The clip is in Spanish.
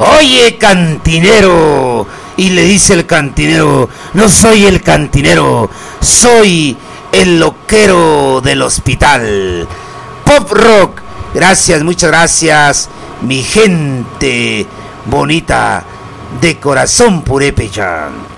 oye cantinero. Y le dice el cantinero, no soy el cantinero, soy el loquero del hospital. Pop rock, gracias, muchas gracias, mi gente bonita de corazón purépecha.